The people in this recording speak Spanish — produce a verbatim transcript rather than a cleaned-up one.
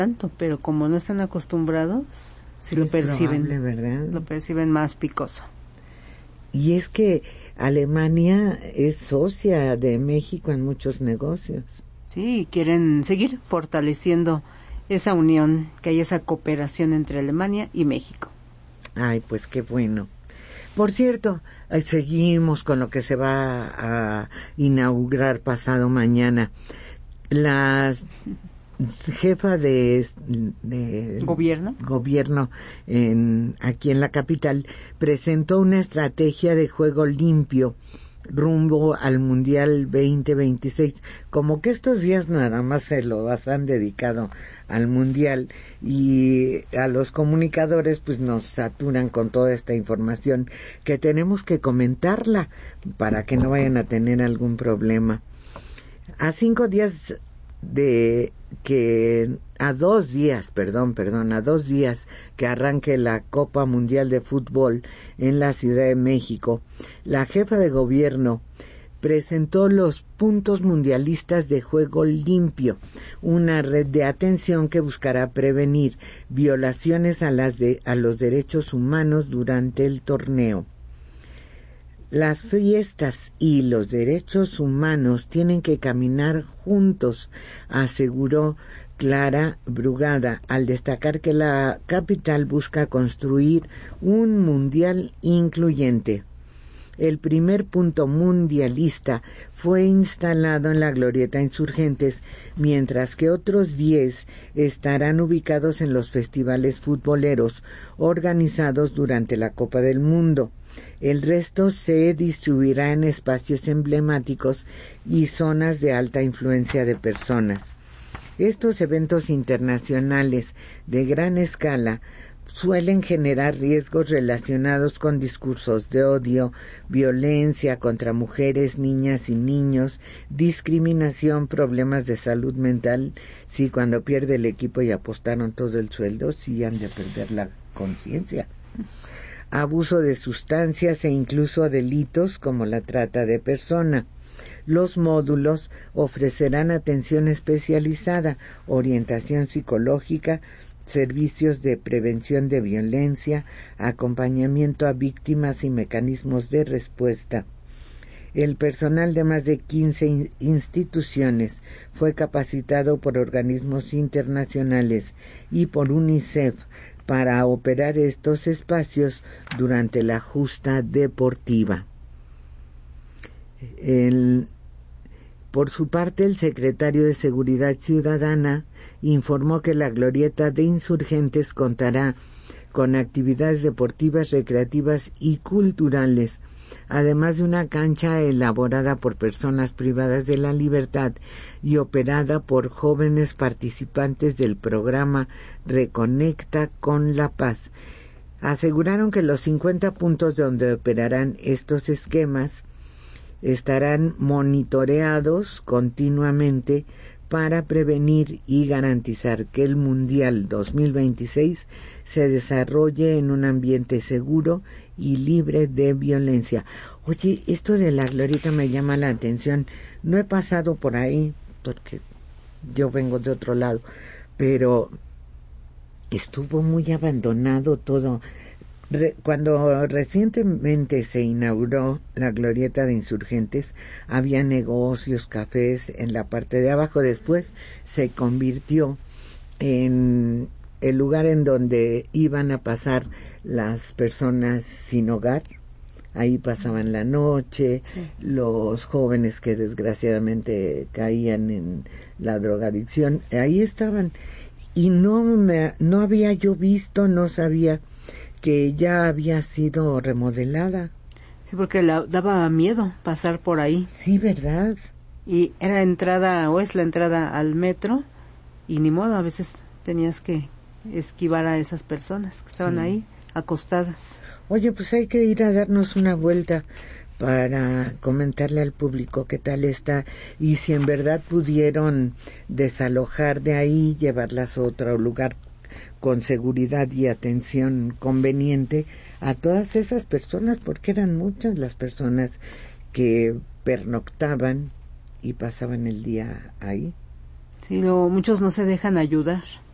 tanto, pero como no están acostumbrados, sí, sí lo perciben, probable, ¿verdad? Lo perciben más picoso. Y es que Alemania es socia de México en muchos negocios. Sí, quieren seguir fortaleciendo esa unión, que hay esa cooperación entre Alemania y México. Ay, pues qué bueno. Por cierto, seguimos con lo que se va a inaugurar pasado mañana. La jefa de, de gobierno, gobierno en, aquí en la capital presentó una estrategia de juego limpio rumbo al Mundial veinte veintiséis, como que estos días nada más se lo han dedicado al Mundial y a los comunicadores pues nos saturan con toda esta información que tenemos que comentarla para que no vayan a tener algún problema. A cinco días de que a dos días, perdón, perdón, a dos días que arranque la Copa Mundial de Fútbol en la Ciudad de México, la jefa de gobierno presentó los puntos mundialistas de juego limpio, una red de atención que buscará prevenir violaciones a las de, a los derechos humanos durante el torneo. Las fiestas y los derechos humanos tienen que caminar juntos, aseguró Clara Brugada, al destacar que la capital busca construir un mundial incluyente. El primer punto mundialista fue instalado en la Glorieta Insurgentes, mientras que otros diez estarán ubicados en los festivales futboleros organizados durante la Copa del Mundo. El resto se distribuirá en espacios emblemáticos y zonas de alta influencia de personas. Estos eventos internacionales de gran escala suelen generar riesgos relacionados con discursos de odio, violencia contra mujeres, niñas y niños, discriminación, problemas de salud mental. Sí, cuando pierde el equipo y apostaron todo el sueldo, sí han de perder la conciencia. Abuso de sustancias e incluso delitos como la trata de persona. Los módulos ofrecerán atención especializada, orientación psicológica, servicios de prevención de violencia, acompañamiento a víctimas y mecanismos de respuesta. El personal de más de quince instituciones fue capacitado por organismos internacionales y por UNICEF para operar estos espacios durante la justa deportiva. El, por su parte, el secretario de Seguridad Ciudadana informó que la Glorieta de Insurgentes contará con actividades deportivas, recreativas y culturales, además de una cancha elaborada por personas privadas de la libertad y operada por jóvenes participantes del programa Reconecta con la Paz. Aseguraron que los cincuenta puntos donde operarán estos esquemas estarán monitoreados continuamente para prevenir y garantizar que el Mundial dos mil veintiséis se desarrolle en un ambiente seguro y libre de violencia. Oye, esto de la Glorieta me llama la atención. No he pasado por ahí porque yo vengo de otro lado, pero estuvo muy abandonado todo. Re, cuando recientemente se inauguró la Glorieta de Insurgentes, había negocios, cafés en la parte de abajo. Después se convirtió en el lugar en donde iban a pasar las personas sin hogar. Ahí pasaban la noche, sí. Los jóvenes que desgraciadamente caían en la drogadicción, ahí estaban. Y no me, no había yo visto, no sabía que ya había sido remodelada. Sí, porque la, daba miedo pasar por ahí. Sí, ¿verdad? Y era entrada, o es la entrada al metro, y ni modo, a veces tenías que esquivar a esas personas que estaban sí. ahí, acostadas. Oye, pues hay que ir a darnos una vuelta para comentarle al público qué tal está, y si en verdad pudieron desalojar de ahí, llevarlas a otro lugar con seguridad y atención conveniente a todas esas personas, porque eran muchas las personas que pernoctaban y pasaban el día ahí. Sí, lo, muchos no se dejan ayudar.